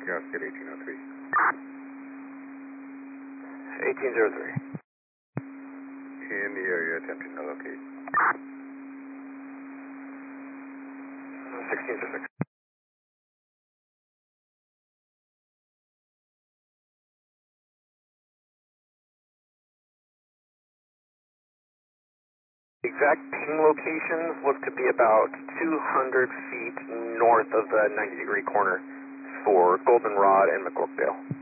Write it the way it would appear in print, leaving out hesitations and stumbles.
Yes, get 1803. 1803. In the area, attempting to locate. 1606. Exact ping locations look to be about 200 feet north of the 90-degree corner for Goldenrod and McCorkdale.